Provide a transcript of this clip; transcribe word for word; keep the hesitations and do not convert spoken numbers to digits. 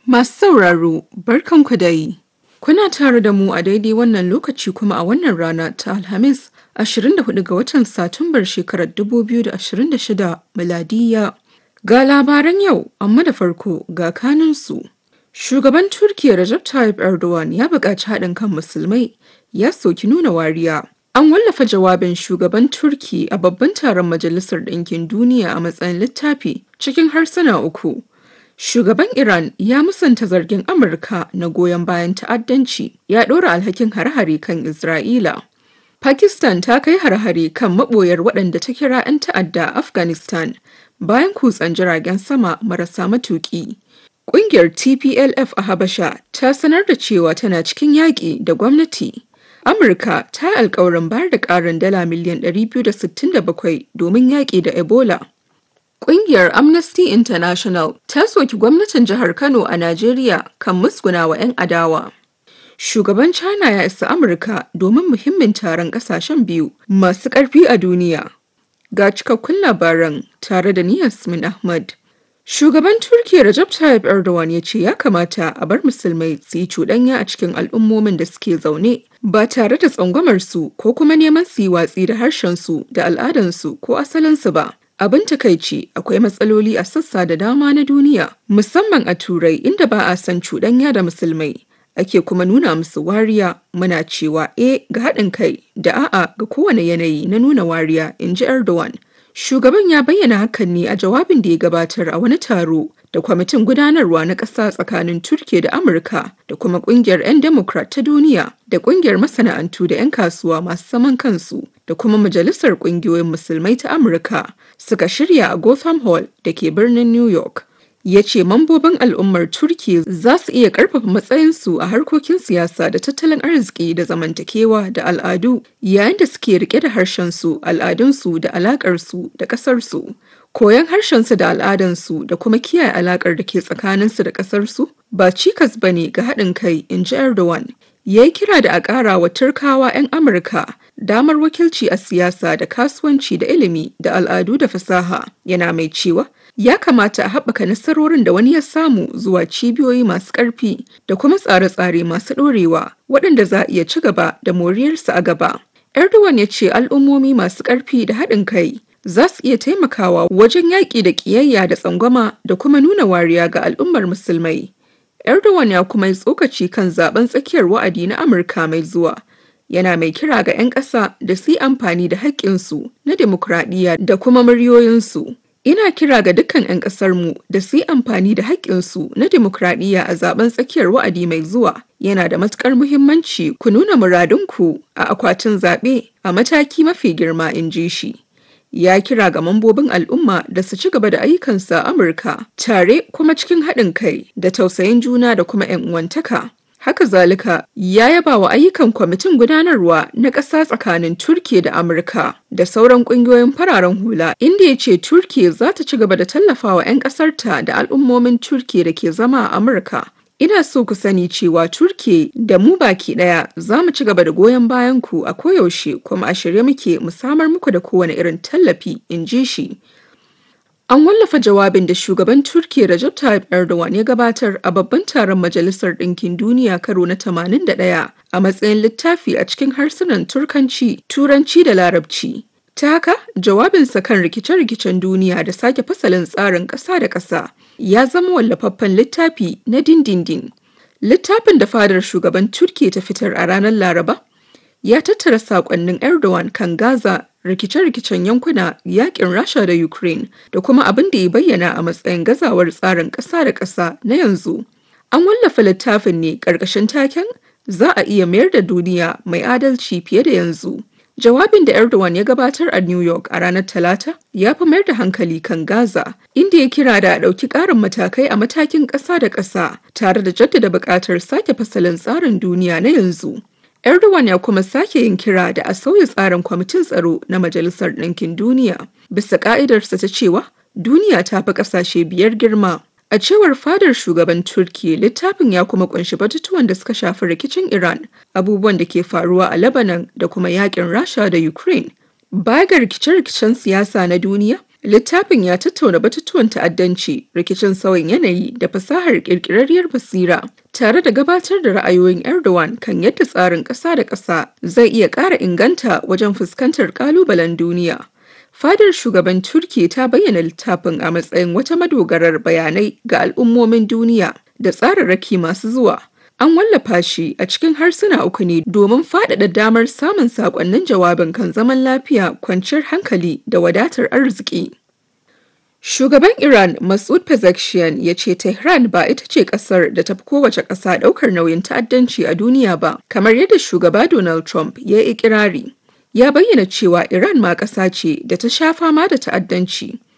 Masu sauraro, barkanku da yi. Kuna tare da mu a daidai wannan lokaci kuma a wannan rana ta Alhamis, ashirin da hudu ga watan Satumbar shekarar dubu biyu da ashirin da shida miladiyya. Ga labaran yau, amma da farko ga kanunsu. Shugaban Turkiyya Recep Tayyip Erdogan ya buƙaci haɗin kan musulmai, ya soki nuna wariya. An wallafa jawabin shugaban Turki a babban taron Majalisar Ɗinkin Duniya a matsayin littafi cikin harsuna uku. Shugaban Iran ya musanta zargin Amurka na goyon bayan ta'addanci, ya ɗora alhakin hare-hare kan Isra'ila. Pakistan ta kai hare-hare kan maɓoyar waɗanda ta kira 'yan ta'adda a Afghanistan bayan kutsen jiragen sama marasa matuƙi. Ƙungiyar T P L F a Habasha ta sanar da cewa tana cikin yaƙi da gwamnati. Amurka ta yi alkawarin bayar da ƙarin dala miliyan ɗari biyu da sittin da bakwai domin yaƙi da Ebola. Ƙungiyar Amnesty International ta soki gwamnatin jihar Kano a Najeriya kan musgunawa 'yan adawa. Shugaban China ya isa Amurka domin muhimmin taron ƙasashen biyu masu ƙarfi a duniya. Ga cikakkun labaran tare da ni Yasmin Ahmad. Shugaban Turkiyya Recep Tayyip Erdogan ya ce ya kamata a bar musulmai su yi cuɗanya a cikin al'ummomin da suke zaune ba tare da tsangwamarsu ko kuma neman su yi watsi da harshensu da al'adansu ko asalinsu ba. Abin takaici akwai matsaloli a sassa da dama na duniya, musamman a Turai inda ba a son cuɗanya da musulmai. Ake kuma nuna musu wariya, muna cewa e ga haɗin kai da a'a ga kowane yanayi na nuna wariya, in ji Erdogan. Shugaban ya bayyana hakan ne a jawabin da ya gabatar a wani taro da kwamitin gudanarwa na ƙasa tsakanin Turkiyya da Amurka da kuma ƙungiyar 'yan Democrat ta duniya da ƙungiyar masana'antu da 'yan kasuwa masu zaman kansu da kuma Majalisar Ƙungiyoyin Musulmai ta Amurka suka shirya a Gotham Hall da ke birnin New York. Ya ce mambobin al'ummar Turkiyya za su iya ƙarfafa matsayinsu a harkokin siyasa da tattalin arziki da zamantakewa da al'adu yayin da suke rike da harshensu, al'adunsu da alaƙarsu da ƙasarsu. Koyon harshensu da al'adansu da kuma kiyaye alaƙar da ke tsakaninsu da ƙasarsu ba cikas ba ne ga haɗin kai, in ji Erdogan. Ya yi kira da a ƙara wa Turkawa 'yan Amurka damar wakilci a siyasa da kasuwanci da ilimi da al'adu da fasaha, yana mai cewa ya kamata a haɓaka nasarorin da wani ya samu zuwa cibiyoyi masu ƙarfi da kuma tsare-tsare masu ɗorewa waɗanda za a iya ci gaba da moriyarsu a gaba. Erdogan ya ce al'ummomi masu ƙarfi da haɗin kai za su iya taimakawa wajen yaƙi da ƙiyayya da tsangwama da kuma nuna wariya ga al'ummar musulmai. Erdogan ya kuma yi tsokaci kan zaben tsakiyar wa'adi na Amurka mai zuwa. Yana mai kira ga 'yan ƙasa da su yi amfani da haƙƙinsu na dimokuraɗiyya da kuma muryoyinsu. Ina kira ga dukkan 'yan ƙasarmu da su yi amfani da haƙƙinsu na dimokuraɗiyya a zaben tsakiyar wa'adi mai zuwa. Yana da matuƙar muhimmanci ku nuna muradunku a akwatin zaɓe a mataki mafi girma, in ji shi. Ya kira ga mambobin al'umma da su ci gaba da ayyukansu a Amurka tare kuma cikin haɗin kai da tausayin juna da kuma 'yan uwantaka. Haka zalika ya yaba wa ayyukan kwamitin gudanarwa na ƙasa tsakanin Turkiyya da Amurka da sauran ƙungiyoyin fararen hula, inda ya ce Turkiyya za ta ci gaba da tallafawa 'yan ƙasarta da al'ummomin Turkiyya da ke zama a Amurka. Ina so ku sani cewa Turkiyya da mu baki ɗaya za mu ci gaba da goyon bayan ku a koyaushe kuma a shirye muke mu samar muku da kowane irin tallafi, in ji shi. An wallafa jawabin da shugaban Turkiyya Recep Tayyip Erdogan ya gabatar a babban taron Majalisar Ɗinkin Duniya karo na tamanin da ɗaya a matsayin littafi a cikin harsunan Turkanci, Turanci da Larabci. Ta haka, jawabinsa kan rikice-rikicen duniya da sake fasalin tsarin ƙasa da ƙasa ya zama wallafaffen littafi na dindindin. Littafin da fadar shugaban Turkiyya ta fitar a ranar Laraba ya tattara saƙonnin Erdogan kan Gaza, rikice-rikicen yankuna, yakin Rasha da Ukraine da kuma abin da ya bayyana a matsayin gazawar tsarin ƙasa da ƙasa na yanzu. An wallafa littafin ne ƙarƙashin taken za a iya mayar da duniya mai adalci fiye da yanzu. Jawabin da Erdogan ya gabatar a New York a ranar Talata ya fi mayar da hankali kan Gaza, inda ya kira da a ɗauki ƙarin matakai a matakin ƙasa da ƙasa tare da jaddada buƙatar sake fasalin tsarin duniya na yanzu. Erdogan ya kuma sake yin kira da a sauya tsarin kwamitin tsaro na Majalisar Ɗinkin Duniya bisa ƙa'idarsa ta cewa duniya ta fi ƙasashe biyar girma. A cewar fadar shugaban Turkiyya, littafin ya kuma kunshi batutuwan da suka shafi rikicin Iran, abubuwan da ke faruwa a Lebanon da kuma yakin Rasha da Ukraine. Baya ga rikice-rikicen siyasa na duniya, Littafin ya tattauna batutuwan ta'addanci, rikicin sauyin yanayi da fasahar ƙirƙirarriyar basira, tare da gabatar da ra'ayoyin Erdogan kan yadda tsarin ƙasa da ƙasa zai iya ƙara inganta wajen fuskantar ƙalubalen duniya. Fadar shugaban Turki ta bayyana littafin a matsayin wata madogarar bayanai ga al'ummomin duniya da tsararraki masu zuwa. An wallafa shi a cikin harsuna uku ne domin faɗaɗa damar samun saƙonnin jawabin kan zaman lafiya, kwanciyar hankali da wadatar arziki. Shugaban Iran Masoud Pezeshkian ya ce Tehran ba ita ce ƙasar da tafi kowace ƙasa ɗaukar nauyin ta'addanci a duniya ba, kamar yadda shugaba Donald Trump ya yi ikirari. Ya bayyana cewa Iran ma ƙasa ce da ta sha fama da ta'addanci.